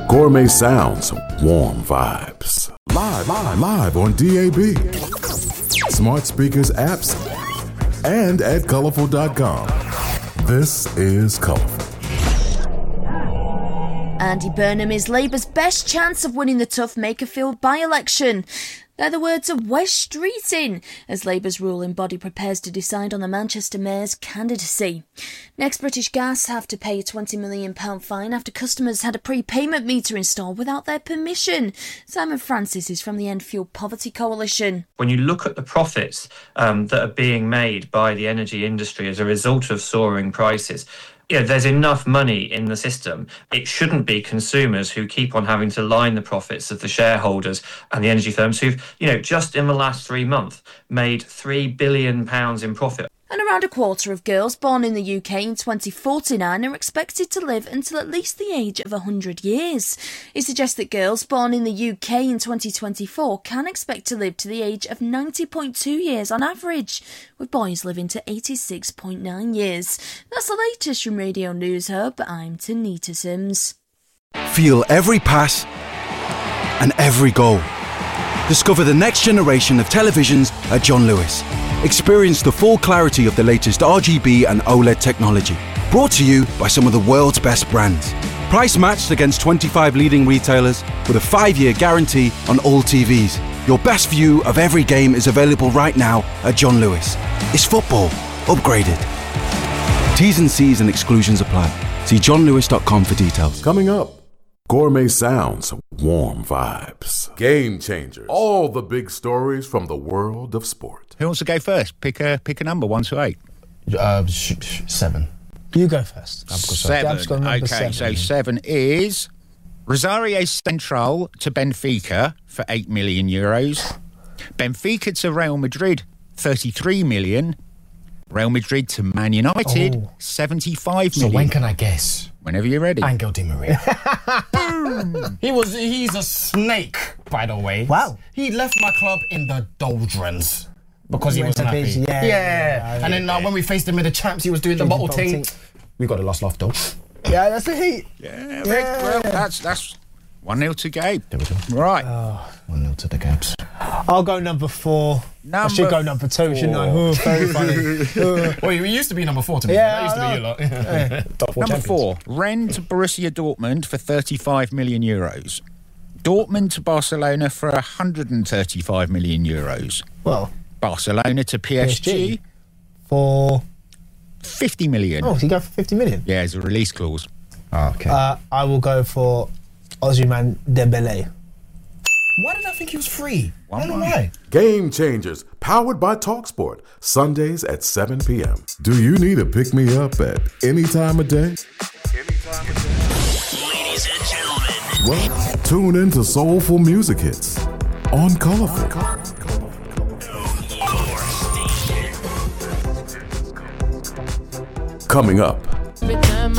Gourmet sounds, warm vibes. Live on DAB. Smart speakers, apps, and at colorful.com. This is Colorful. Andy Burnham is Labour's best chance of winning the tough Makerfield by-election. They're the words of Wes Streeting as Labour's ruling body prepares to decide on the Manchester Mayor's candidacy. Next, British Gas have to pay a £20 million fine after customers had a prepayment meter installed without their permission. Simon Francis is from the End Fuel Poverty Coalition. When you look at the profits that are being made by the energy industry as a result of soaring prices, there's enough money in the system. It shouldn't be consumers who keep on having to line the profits of the shareholders and the energy firms who've, just in the last 3 months, made £3 billion in profit. And around a quarter of girls born in the UK in 2049 are expected to live until at least the age of 100 years. It suggests that girls born in the UK in 2024 can expect to live to the age of 90.2 years on average, with boys living to 86.9 years. That's the latest from Radio News Hub. I'm Tanita Sims. Feel every pass and every goal. Discover the next generation of televisions at John Lewis. Experience the full clarity of the latest RGB and OLED technology. Brought to you by some of the world's best brands. Price matched against 25 leading retailers with a 5-year guarantee on all TVs. Your best view of every game is available right now at John Lewis. It's football upgraded. T's and C's and exclusions apply. See johnlewis.com for details. Coming up, gourmet sounds, warm vibes. Game changers. All the big stories from the world of sport. Who wants to go first? Pick a number 1 to 8. 7. You go first. 7. Okay, so 7 is Rosario Central to Benfica for €8 million. Benfica to Real Madrid, 33 million. Real Madrid to Man United, 75 million. So when can I guess? Whenever you're ready. Angel Di Maria. He's a snake, by the way. Wow. He left my club in the doldrums because he Went wasn't to happy. Beijing, yeah. And then when we faced him in the champs, he was doing the bottle thing. We got the last laugh though. Yeah, that's the heat. Yeah, well, that's 1-0 to Gabe. There we go. Right. 1-0 to the Gabs. I'll go number 4. I should go number 2, shouldn't I? Oh, very funny. Well, we used to be number 4 to me. Yeah, That used to be you lot. Yeah. Top 4 Number champions. 4, Rennes to Borussia Dortmund for €35 million. Dortmund to Barcelona for €135 million. Well, Barcelona to PSG for $50 million. Oh, so you go for 50 million? Yeah, it's a release clause. Oh, okay. I will go for Ousmane Dembélé. Why did I think he was free? I don't know 1-1. why. Game changers, powered by TalkSport. Sundays at 7 p.m. Do you need a pick-me-up at any time of day? Ladies and gentlemen. Well, tune in to Soulful Music Hits on Colorful. Coming up,